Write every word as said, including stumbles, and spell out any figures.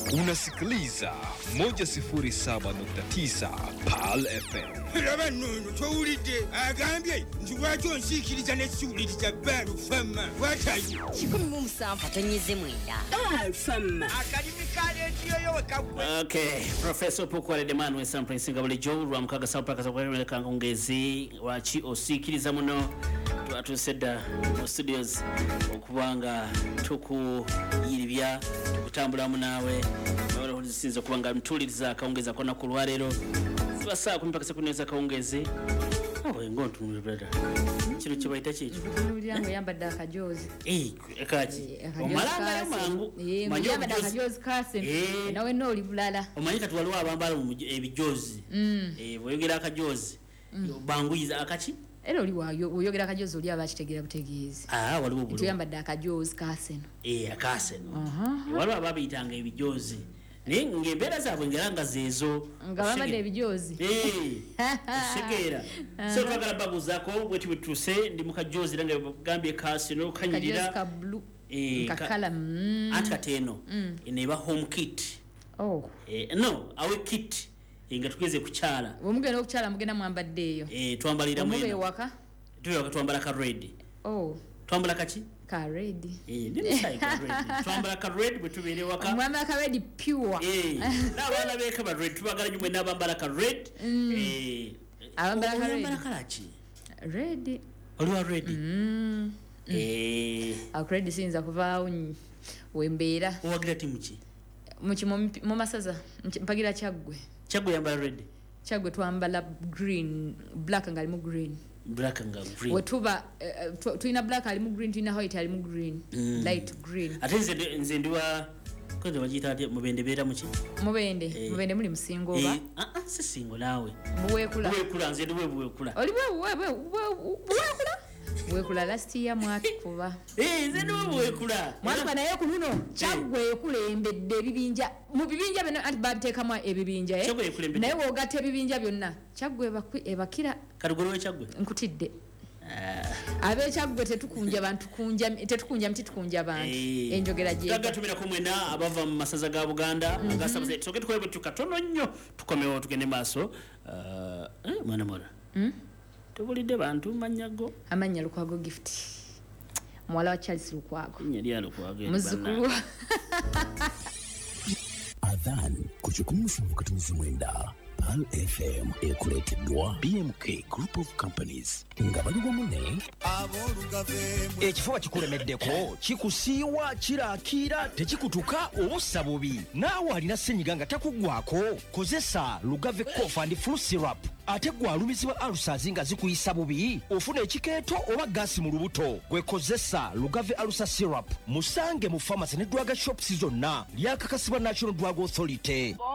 Unasikiliza moja sifuri saba nukta tisa Pal F M. Raba nunu towulide agambye nziwacho nsikiriza nesuuliriza Pal F M. Watayi kikumi mu musanvu tonyeze mwenda Pal F M. Akadimi kale ndiyo wekagwe. Okay, Professor Pokwale Demanu we Sampling Singabule Joe rwa mkaga saupa kasa kwa rwele kangongezi wachi osikiriza muno tuwatu seda mu studios okubanga tuku yiribya tukutambula munawe wala hulisinza kubanga mtuliriza kaongeza kona kulwarero siba saa kumpaka sekuneza kaongezi awe ngontu mu brother kiro kibaita kicho Mulyango yambadde akajozi eh akaji omalanga yamangu manyo yambadde akajozi kase nawe no oli bulala omanyika tuwaliwo abambala mu ebijozi eh boyogera akajozi banguyiza akachi era oli wayo oyogera akajozi oli abakitegera butegeezi ah waliwo bulu tuyambadde akajozi kaseno eh akaseno waliwo ababiyitanga ebijozi ne ngembera zaabwe ngeranga zezo nga bambadde ebijozi eh shegera so twagala baguzako bwe tubituse ndi mukajozi range gambye kaseno kanyirira kajozi ka blue eh kakala mm. atakateno ineba home kit oh eh no awe kit inga tukeze kuchala omugenda okuchala mugenda mwambadde eyo eh twambalira mwena omube waka tuyo twambala ka red oh twambala kachi ka red eh ndi sai ka red twambala ka red bwe tubere waka mwambala ka red pure eh na bana beka ba red tubagala nyumwe nabambala ka red eh abambala ka red abambala kalachi red oli wa red mm eh a red sinza kuva unyi wembeera owagira timuchi muchi mu masaza mpagira Kyaggwe Kyaggwe yambala red Kyaggwe twambala green black ngali mu green black nga green wetuba uh, tuina black ali mu green tuina white ali mu green mm. light green atenze nze ndiwa kwende wajita ati mubende bera muchi mubende eh. mubende muri musingo ba eh ah ah si singo nawe buwe kula buwe kula nze ndiwe buwe kula oli buwe buwe buwe kula buwe kula last year mwati kuba eh nze ndiwe buwe kula mwati naye kununo Kyaggwe kulembedde bibinja mu bibinja bino anti babiteka mwa ebibinja eh naye wogate ebibinja byonna Kyaggwe ebakira karugoro Kyaggwe nkutidde abe Kyaggwe tetukunja abantu kunja tetukunja mti tukunja abantu enjogera je taga tumira ko mwena abava mu masaza ga Buganda agasabuze tuke twebe tukatono nnyo tukomewo tugende maso eh mwana mora mm tubulide bantu manyago amanya Lukwago gift mwala wa Charles Lukwago nyali ya Lukwago muzukuru Adhan kuchukumusha mkatumizi mwenda Pal F M ekuleteddwa B M K Group of Companies ngabaliwa mune ekifuba kikulemeddeko kikusiiwa kirakira tekikutuka obusa bubi naawe alina ssenyiga nga takuggwako kozesa Lugave Cough and Flu Syrup ate gwalumizibwa alusazi nga zikuyisa bubi ofuna ekikeeto oba gaasi mu lubuto gwekozesa Lugave Alusa Syrup musange mu pharmacy ne drug shops zonna lyakakasibwa National Drug Authority